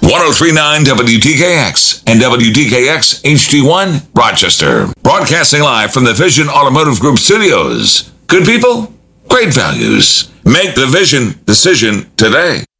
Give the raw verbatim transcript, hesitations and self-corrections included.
ten thirty-nine W T K X and W T K X H D one, Rochester. Broadcasting live from the Vision Automotive Group studios. Good people, great values. Make the Vision decision today.